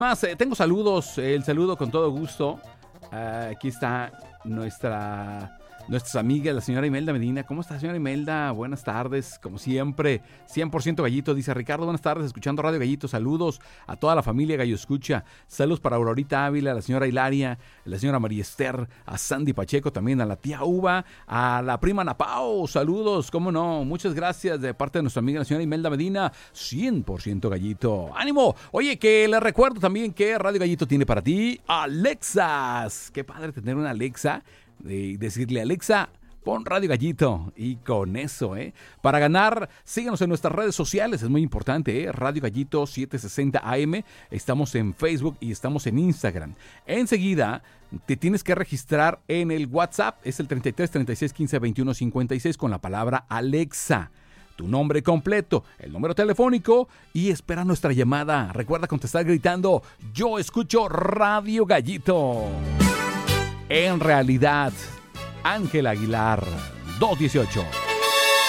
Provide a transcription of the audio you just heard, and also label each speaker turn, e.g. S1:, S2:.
S1: Más, tengo saludos, el saludo con todo gusto. Aquí está nuestras amigas, la señora Imelda Medina. ¿Cómo está, señora Imelda? Buenas tardes, como siempre, 100% Gallito, dice Ricardo. Buenas tardes, escuchando Radio Gallito. Saludos a toda la familia Gallo Escucha. Saludos para Aurorita Ávila, a la señora Hilaria, a la señora María Esther, a Sandy Pacheco, también a la tía Uva, a la prima Napao. Saludos, cómo no. Muchas gracias de parte de nuestra amiga, la señora Imelda Medina. 100% Gallito. ¡Ánimo! Oye, que les recuerdo también que Radio Gallito tiene para ti Alexas. Qué padre tener una Alexa. De decirle, Alexa, pon Radio Gallito. Y con eso, para ganar, síganos en nuestras redes sociales. Es muy importante, Radio Gallito 760 AM. Estamos en Facebook y estamos en Instagram. Enseguida te tienes que registrar en el WhatsApp. Es el 33 36 15 21 56 con la palabra Alexa. Tu nombre completo, el número telefónico y espera nuestra llamada. Recuerda contestar gritando, yo escucho Radio Gallito. En realidad, Ángel Aguilar, 218.